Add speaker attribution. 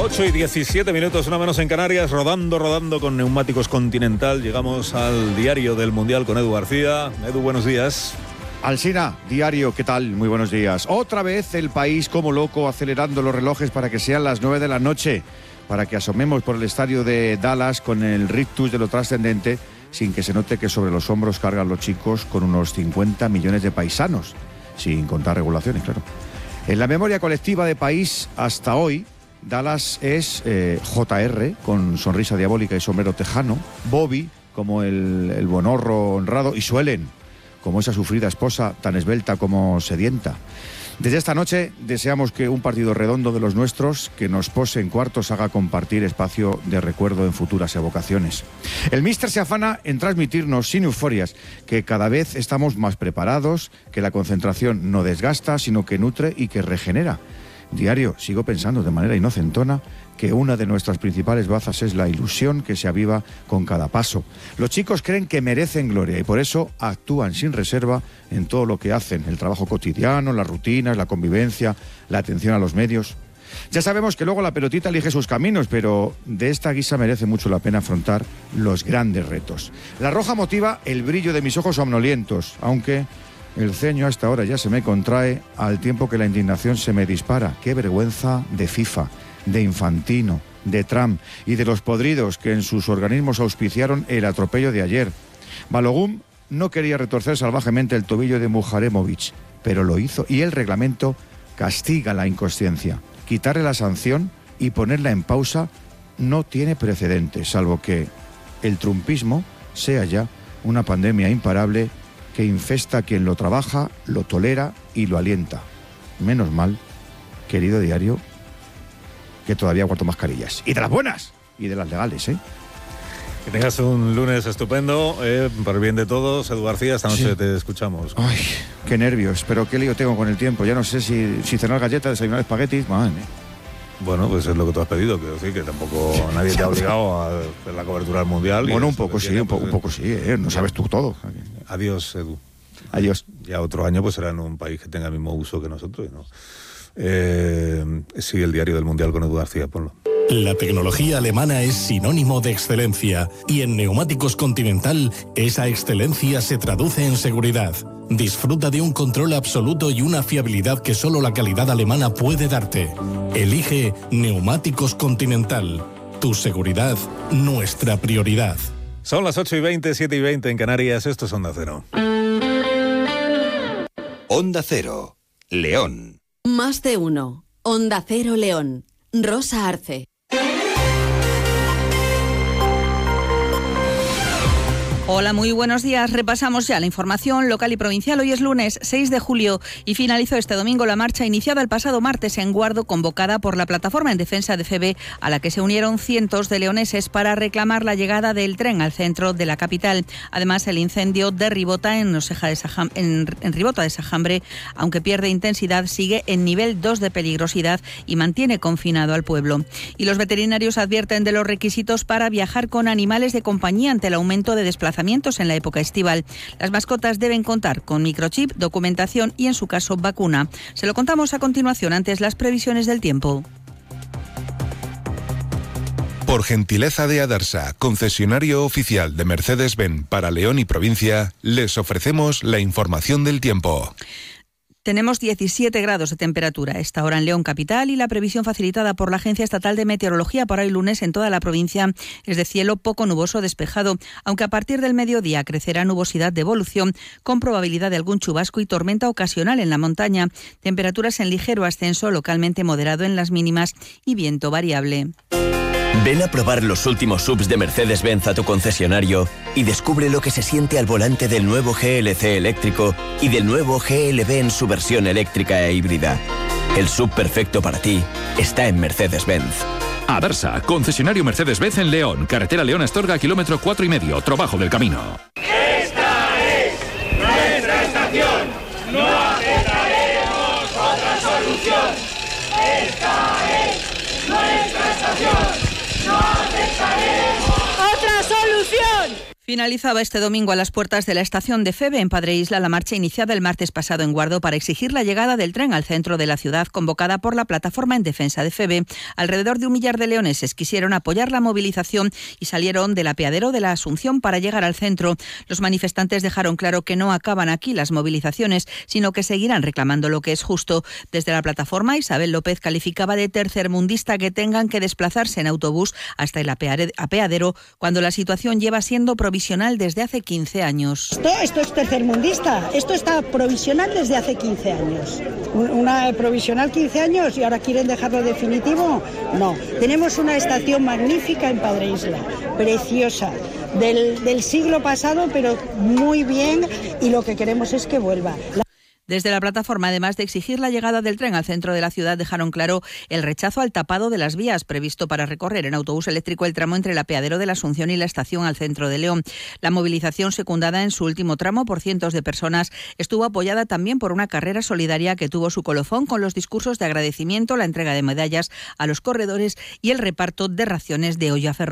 Speaker 1: 8:17, una menos en Canarias, rodando con Neumáticos Continental. Llegamos al diario del Mundial con Edu García. Edu, buenos días.
Speaker 2: Alsina, diario, ¿qué tal? Muy buenos días. Otra vez el país como loco acelerando los relojes para que sean las 9 de la noche, para que asomemos por el estadio de Dallas con el rictus de lo trascendente, sin que se note que sobre los hombros cargan los chicos con unos 50 millones de paisanos, sin contar regulaciones, claro. En la memoria colectiva de país hasta hoy, Dallas es JR, con sonrisa diabólica y sombrero tejano, Bobby, como el bonorro honrado, y Suelen, como esa sufrida esposa tan esbelta como sedienta. Desde esta noche deseamos que un partido redondo de los nuestros, que nos pose en cuartos, haga compartir espacio de recuerdo en futuras evocaciones. El míster se afana en transmitirnos sin euforias que cada vez estamos más preparados, que la concentración no desgasta, sino que nutre y que regenera. Diario, sigo pensando de manera inocentona que una de nuestras principales bazas es la ilusión que se aviva con cada paso. Los chicos creen que merecen gloria y por eso actúan sin reserva en todo lo que hacen, el trabajo cotidiano, las rutinas, la convivencia, la atención a los medios. Ya sabemos que luego la pelotita elige sus caminos, pero de esta guisa merece mucho la pena afrontar los grandes retos. La roja motiva el brillo de mis ojos somnolientos, aunque el ceño a esta hora ya se me contrae al tiempo que la indignación se me dispara. ¡Qué vergüenza de FIFA, de Infantino, de Trump y de los podridos que en sus organismos auspiciaron el atropello de ayer! Balogun no quería retorcer salvajemente el tobillo de Mujaremovic, pero lo hizo y el reglamento castiga la inconsciencia. Quitarle la sanción y ponerla en pausa no tiene precedentes, salvo que el trumpismo sea ya una pandemia imparable que infesta a quien lo trabaja, lo tolera y lo alienta. Menos mal, querido diario, que todavía aguanto mascarillas. Y de las buenas, y de las legales, ¿eh?
Speaker 1: Que tengas un lunes estupendo, por el bien de todos. Edu García, esta noche te escuchamos.
Speaker 2: Ay, qué nervios, pero qué lío tengo con el tiempo. Ya no sé si cenar galletas, desayunar espaguetis, madre mía.
Speaker 1: Bueno, pues es lo que tú has pedido, quiero decir que tampoco nadie te ha obligado a hacer la cobertura del Mundial.
Speaker 2: Bueno, un poco sí, un poco sí, no sabes tú todo.
Speaker 1: Adiós, Edu.
Speaker 2: Adiós.
Speaker 1: Ya otro año pues será en un país que tenga el mismo uso que nosotros, ¿no? Sigue el diario del Mundial con Edu García, ponlo.
Speaker 3: La tecnología alemana es sinónimo de excelencia y en Neumáticos Continental esa excelencia se traduce en seguridad. Disfruta de un control absoluto y una fiabilidad que solo la calidad alemana puede darte. Elige Neumáticos Continental. Tu seguridad, nuestra prioridad.
Speaker 1: Son las 8:20, 7:20 en Canarias. Esto es Onda Cero.
Speaker 4: Onda Cero, León.
Speaker 5: Más de uno. Onda Cero León. Rosa Arce.
Speaker 6: Hola, muy buenos días. Repasamos ya la información local y provincial. Hoy es lunes 6 de julio y finalizó este domingo la marcha iniciada el pasado martes en Guardo, convocada por la Plataforma en Defensa de FEBE, a la que se unieron cientos de leoneses para reclamar la llegada del tren al centro de la capital. Además, el incendio de Ribota en Ribota de Sajambre, aunque pierde intensidad, sigue en nivel 2 de peligrosidad y mantiene confinado al pueblo. Y los veterinarios advierten de los requisitos para viajar con animales de compañía ante el aumento de desplazamientos en la época estival. Las mascotas deben contar con microchip, documentación y, en su caso, vacuna. Se lo contamos a continuación, antes las previsiones del tiempo.
Speaker 4: Por gentileza de Adarsa, concesionario oficial de Mercedes-Benz para León y provincia, les ofrecemos la información del tiempo.
Speaker 6: Tenemos 17 grados de temperatura a esta hora en León capital y la previsión facilitada por la Agencia Estatal de Meteorología para hoy lunes en toda la provincia es de cielo poco nuboso despejado, aunque a partir del mediodía crecerá nubosidad de evolución con probabilidad de algún chubasco y tormenta ocasional en la montaña. Temperaturas en ligero ascenso, localmente moderado en las mínimas y viento variable.
Speaker 7: Ven a probar los últimos SUVs de Mercedes-Benz a tu concesionario y descubre lo que se siente al volante del nuevo GLC eléctrico y del nuevo GLB en su versión eléctrica e híbrida. El SUV perfecto para ti está en Mercedes-Benz.
Speaker 8: Adarsa, concesionario Mercedes-Benz en León, carretera León-Astorga, kilómetro 4,5, Trabajo del Camino.
Speaker 9: Esta es nuestra estación, no aceptaremos otra solución. Esta es nuestra estación. ¡No aceptaremos otra solución!
Speaker 6: Finalizaba este domingo a las puertas de la estación de Feve en Padre Isla la marcha iniciada el martes pasado en Guardo para exigir la llegada del tren al centro de la ciudad, convocada por la Plataforma en Defensa de Feve. Alrededor de 1 millar de leoneses quisieron apoyar la movilización y salieron del apeadero de la Asunción para llegar al centro. Los manifestantes dejaron claro que no acaban aquí las movilizaciones, sino que seguirán reclamando lo que es justo. Desde la plataforma, Isabel López calificaba de tercermundista que tengan que desplazarse en autobús hasta el apeadero cuando la situación lleva siendo provisional desde hace 15 años.
Speaker 10: Esto es tercermundista, esto está provisional desde hace 15 años. Una provisional 15 años y ahora quieren dejarlo definitivo. No, tenemos una estación magnífica en Padre Isla, preciosa, del siglo pasado, pero muy bien, y lo que queremos es que vuelva.
Speaker 6: Desde la plataforma, además de exigir la llegada del tren al centro de la ciudad, dejaron claro el rechazo al tapado de las vías previsto para recorrer en autobús eléctrico el tramo entre el apeadero de la Asunción y la estación al centro de León. La movilización, secundada en su último tramo por cientos de personas, estuvo apoyada también por una carrera solidaria que tuvo su colofón con los discursos de agradecimiento, la entrega de medallas a los corredores y el reparto de raciones de olla ferroviaria.